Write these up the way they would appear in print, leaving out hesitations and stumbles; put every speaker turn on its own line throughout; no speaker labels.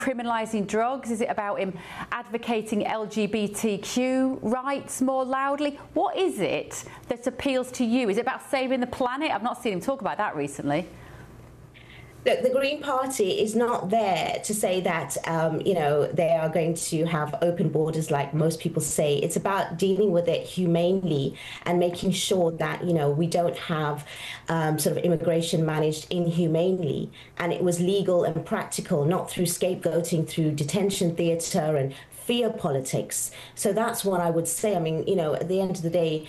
criminalising drugs? Is it about him advocating LGBTQ rights more loudly? What is it that appeals to you? Is it about saving the planet? I've not seen him talk about that recently.
The Green Party is not there to say that, you know, they are going to have open borders like most people say. It's about dealing with it humanely and making sure that, you know, we don't have sort of immigration managed inhumanely. And it was legal and practical, not through scapegoating, through detention theatre and fear politics. So that's what I would say. I mean, you know, at the end of the day,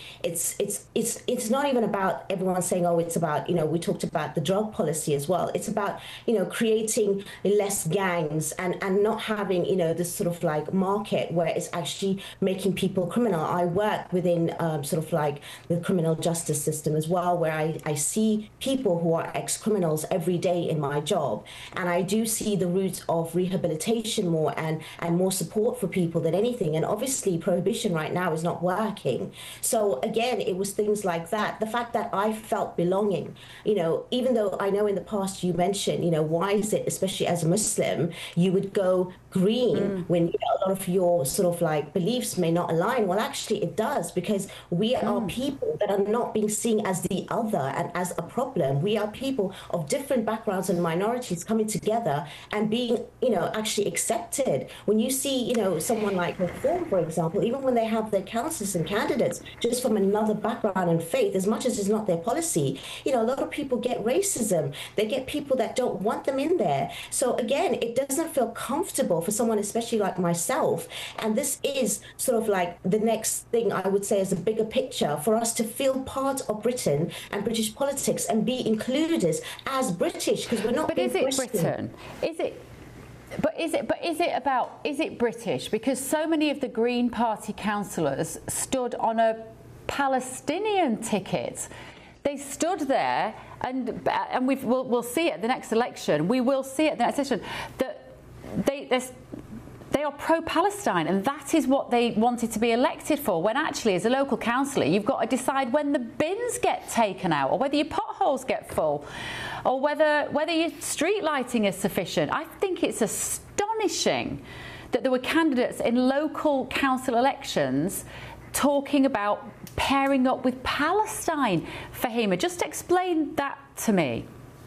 it's not even about everyone saying, oh, it's about, you know, we talked about the drug policy as well. It's about, you know, creating less gangs and not having, you know, this sort of like market where it's actually making people criminal. I work within sort of like the criminal justice system as well, where I see people who are ex-criminals every day in my job. And I do see the roots of rehabilitation more and more support for people than anything. And obviously prohibition right now is not working. So again, it was things like that. The fact that I felt belonging, you know, even though I know in the past you mentioned, you know, why is it, especially as a Muslim, you would go green when, you know, a lot of your sort of like beliefs may not align. Well, actually it does, because we are people that are not being seen as the other and as a problem. We are people of different backgrounds and minorities coming together and being, you know, actually accepted. When you see, you know, someone like Reform, for example, even when they have their councillors and candidates just from another background and faith, as much as it's not their policy, you know, a lot of people get racism. They get people that don't want them in there. So again, it doesn't feel comfortable for someone, especially like myself. And this is sort of like the next thing I would say is a bigger picture for us to feel part of Britain and British politics and be included as British, because we're not.
But is it Britain? Is it? But is it British? Because so many of the Green Party councillors stood on a Palestinian ticket. They stood there, and we'll see at the next election. We will see at the next election that they are pro-Palestine, and that is what they wanted to be elected for, when actually as a local councillor you've got to decide when the bins get taken out, or whether your potholes get full, or whether your street lighting is sufficient. I think it's astonishing that there were candidates in local council elections talking about pairing up with Palestine. Fahima, just explain that to me.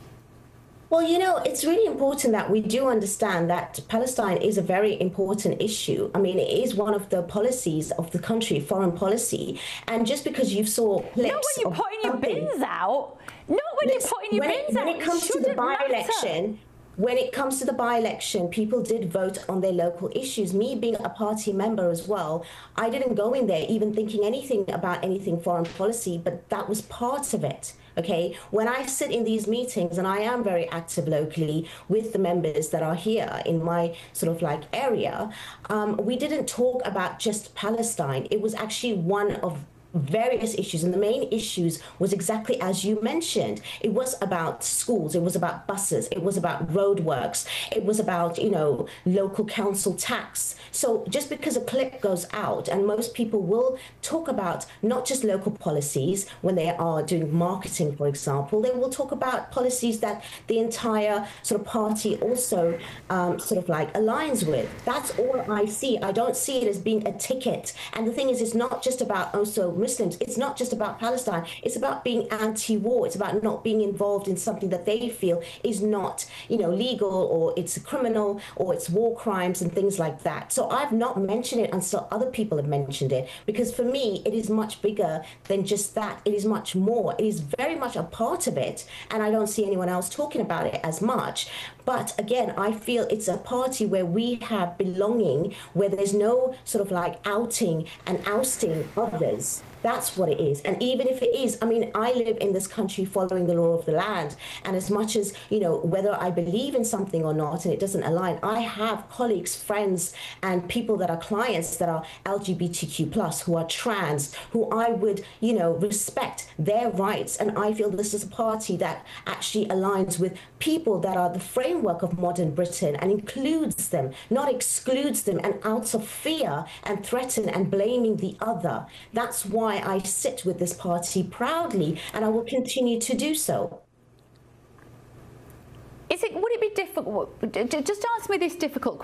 Well, you know, it's really important that we do understand that Palestine is a very important issue. I mean, it is one of the policies of the country, foreign policy. And just because you saw clips,
not when you're putting your bins out. Not when you're putting your bins out.
When it comes to the by-election, when it comes to the by-election, people did vote on their local issues. Me being a party member as well, I didn't go in there even thinking anything about anything foreign policy, but that was part of it. Okay, when I sit in these meetings, and I am very active locally with the members that are here in my sort of like area, we didn't talk about just Palestine. It was actually one of various issues, and the main issues was exactly as you mentioned. It was about schools, it was about buses, it was about roadworks, it was about, you know, local council tax. So just because a clip goes out, and most people will talk about not just local policies when they are doing marketing, for example, they will talk about policies that the entire sort of party also sort of like aligns with. That's all I see. I don't see it as being a ticket. And the thing is, it's not just about also Muslims. It's not just about Palestine. It's about being anti-war. It's about not being involved in something that they feel is not, you know, legal, or it's a criminal, or it's war crimes and things like that. So I've not mentioned it until other people have mentioned it, because for me, it is much bigger than just that. It is much more. It is very much a part of it, and I don't see anyone else talking about it as much. But again, I feel it's a party where we have belonging, where there's no sort of like outing and ousting others. That's what it is. And even if it is, I mean, I live in this country following the law of the land. And as much as, you know, whether I believe in something or not, and it doesn't align, I have colleagues, friends, and people that are clients that are LGBTQ+, who are trans, who I would, you know, respect their rights. And I feel this is a party that actually aligns with people that are the framework of modern Britain and includes them, not excludes them, and out of fear and threaten and blaming the other. That's why I sit with this party proudly, and I will continue to do so.
Would it be difficult? Just answer me this difficult